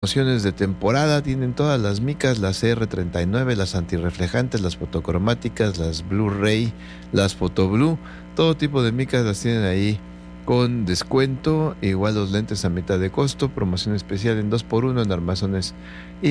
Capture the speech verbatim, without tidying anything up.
Promociones de temporada, tienen todas las micas, las C R treinta y nueve, las antirreflejantes, las fotocromáticas, las Blu-ray, las Photoblue, todo tipo de micas las tienen ahí con descuento, igual los lentes a mitad de costo, promoción especial en dos por uno en armazones y